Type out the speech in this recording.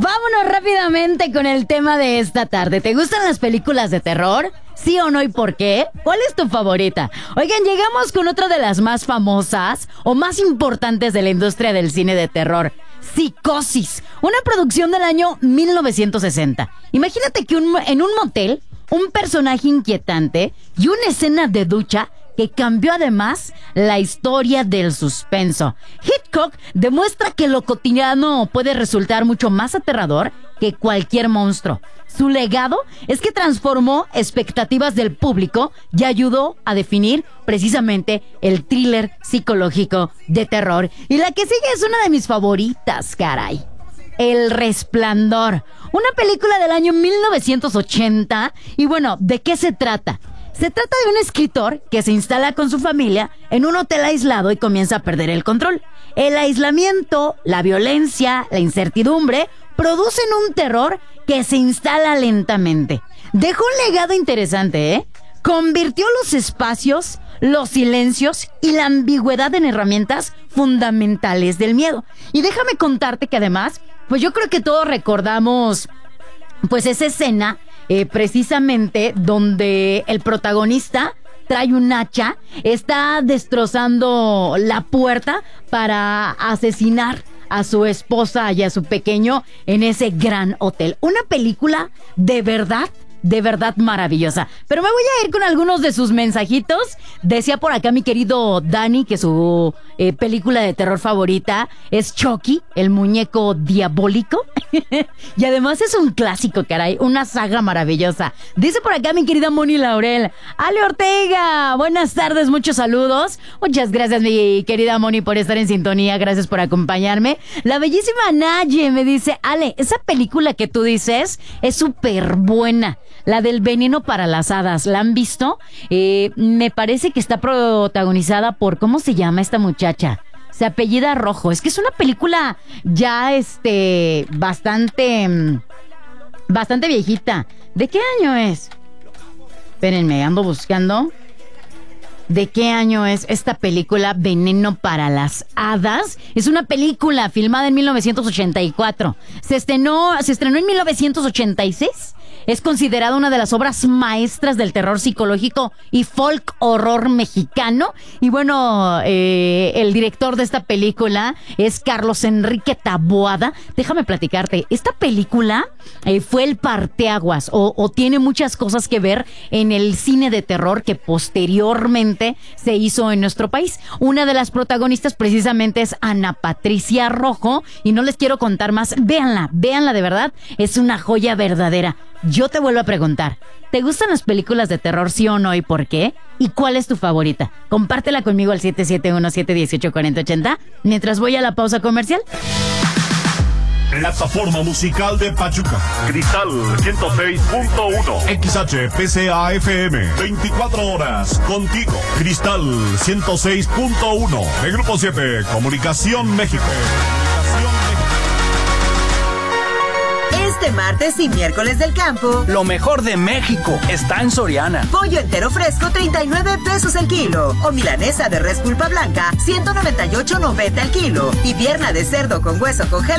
Vámonos rápidamente con el tema de esta tarde. ¿Te gustan las películas de terror? ¿Sí o no y por qué? ¿Cuál es tu favorita? Oigan, llegamos con otra de las más famosas o más importantes de la industria del cine de terror. Psicosis, una producción del año 1960. Imagínate que en un motel, un personaje inquietante y una escena de ducha que cambió además la historia del suspenso. Hitchcock demuestra que lo cotidiano puede resultar mucho más aterrador que cualquier monstruo. Su legado es que transformó expectativas del público y ayudó a definir precisamente el thriller psicológico de terror. Y la que sigue es una de mis favoritas, caray. El Resplandor, una película del año 1980. Y bueno, ¿de qué se trata? Se trata de un escritor que se instala con su familia en un hotel aislado y comienza a perder el control. El aislamiento, la violencia, la incertidumbre producen un terror que se instala lentamente. Dejó un legado interesante, ¿eh? Convirtió los espacios, los silencios y la ambigüedad en herramientas fundamentales del miedo. Y déjame contarte que además, pues yo creo que todos recordamos pues esa escena precisamente donde el protagonista trae un hacha, está destrozando la puerta para asesinar a su esposa y a su pequeño en ese gran hotel. Una película de verdad maravillosa. Pero me voy a ir con algunos de sus mensajitos. Decía por acá mi querido Dani que su película de terror favorita es Chucky, el muñeco diabólico. Y además es un clásico, caray, una saga maravillosa. Dice por acá mi querida Moni Laurel: Ale Ortega, buenas tardes, muchos saludos. Muchas gracias mi querida Moni por estar en sintonía, gracias por acompañarme. La bellísima Naye me dice: Ale, esa película que tú dices es súper buena. La del veneno para las hadas, ¿la han visto? Me parece que está protagonizada por, ¿cómo se llama esta muchacha? Se apellida Rojo. Es que es una película ya bastante viejita. ¿De qué año es? Espérenme, ando buscando. ¿De qué año es esta película Veneno para las Hadas? Es una película filmada en 1984. Se estrenó en 1986. Es considerada una de las obras maestras del terror psicológico y folk horror mexicano. Y bueno, el director de esta película es Carlos Enrique Taboada. Déjame platicarte, esta película fue el parteaguas o tiene muchas cosas que ver en el cine de terror que posteriormente se hizo en nuestro país. Una de las protagonistas precisamente es Ana Patricia Rojo y no les quiero contar más. Véanla de verdad, es una joya verdadera. Yo te vuelvo a preguntar, ¿te gustan las películas de terror, sí o no, y por qué? ¿Y cuál es tu favorita? Compártela conmigo al 771-718-4080 mientras voy a la pausa comercial. Plataforma musical de Pachuca. Cristal 106.1. XHPCA FM. 24 horas contigo. Cristal 106.1. De Grupo 7. Comunicación México. Este martes y miércoles del campo, lo mejor de México está en Soriana. Pollo entero fresco, 39 pesos el kilo. O milanesa de res pulpa blanca, 198.90 el kilo. Y pierna de cerdo con hueso congelado,